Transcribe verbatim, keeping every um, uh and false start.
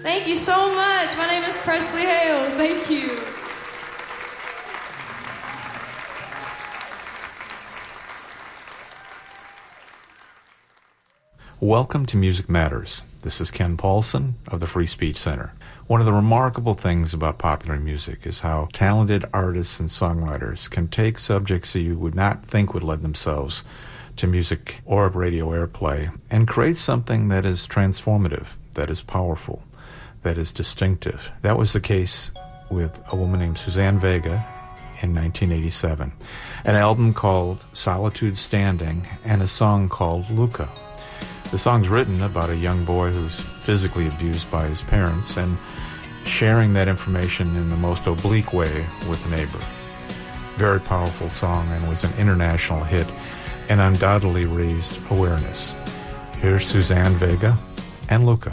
Thank you so much. My name is Presley Hale. Thank you. Welcome to Music Matters. This is Ken Paulson of the Free Speech Center. One of the remarkable things about popular music is how talented artists and songwriters can take subjects that you would not think would lend themselves to music or radio airplay and create something that is transformative, that is powerful, that is distinctive. That was the case with a woman named Suzanne Vega in nineteen eighty-seven, an album called Solitude Standing and a song called Luca. The song's written about a young boy who's physically abused by his parents and sharing that information in the most oblique way with a neighbor. Very powerful song and was an international hit and undoubtedly raised awareness. Here's Suzanne Vega and Luca.